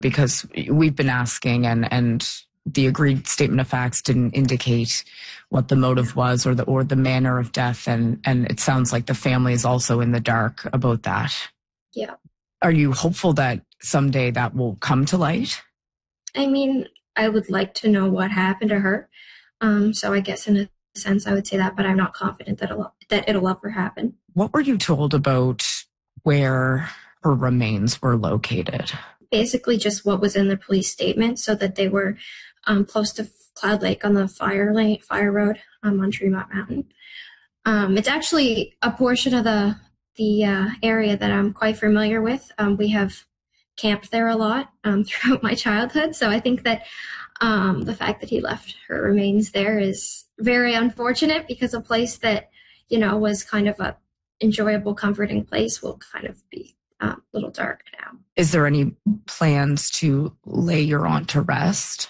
because we've been asking and the agreed statement of facts didn't indicate what the motive was or the manner of death. And it sounds like the family is also in the dark about that. Yeah. Are you hopeful that someday that will come to light? I mean, I would like to know what happened to her. So I guess in a sense I would say that, but I'm not confident that it'll ever happen. What were you told about where her remains were located? Basically just what was in the police statement, so that they were close to Cloud Lake on the fire road on Tremont Mountain. It's actually a portion of the area that I'm quite familiar with. We have camped there a lot throughout my childhood, so I think that the fact that he left her remains there is very unfortunate, because a place that, was kind of a enjoyable, comforting place will kind of be a little dark now. Is there any plans to lay your aunt to rest?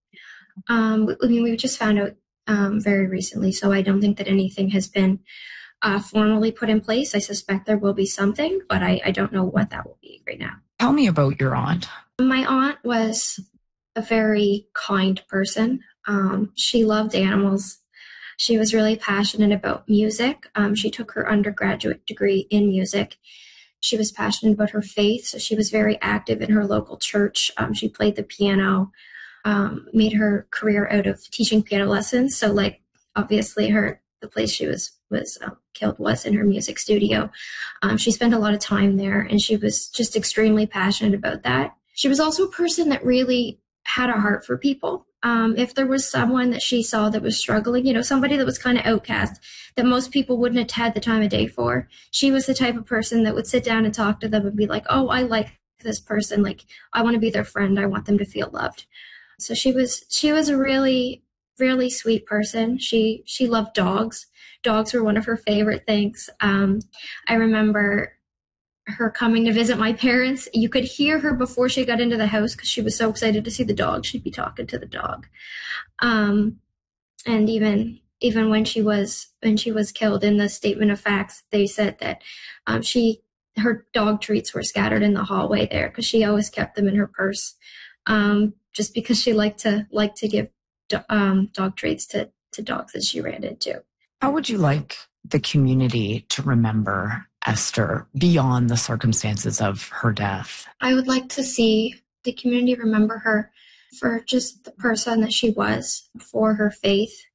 We just found out very recently, so I don't think that anything has been formally put in place. I suspect there will be something, but I don't know what that will be right now. Tell me about your aunt. My aunt was a very kind person. She loved animals. She was really passionate about music. She took her undergraduate degree in music. She was passionate about her faith, so she was very active in her local church. She played the piano, made her career out of teaching piano lessons. So, obviously, the place she was killed was in her music studio. She spent a lot of time there, and she was just extremely passionate about that. She was also a person that really had a heart for people. If there was someone that she saw that was struggling, somebody that was kind of outcast, that most people wouldn't have had the time of day for, she was the type of person that would sit down and talk to them and be like, oh, I like this person. Like, I want to be their friend. I want them to feel loved. So she was a really, really sweet person. She loved dogs. Dogs were one of her favorite things. I remember her coming to visit my parents. You could hear her before she got into the house because she was so excited to see the dog. She'd be talking to the dog. And even when she was killed, in the statement of facts, they said that her dog treats were scattered in the hallway there, because she always kept them in her purse, just because she liked to give dog treats to dogs that she ran into. How would you like the community to remember Esther beyond the circumstances of her death? I would like to see the community remember her for just the person that she was, for her faith,